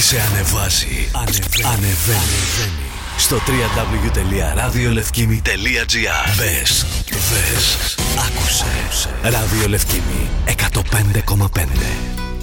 σε ανεβάζει. Ανεβαίνει. Στο www.radiolevkimi.gr. Μπες, άκουσε. Ράδιο Λευκήμι 105,5.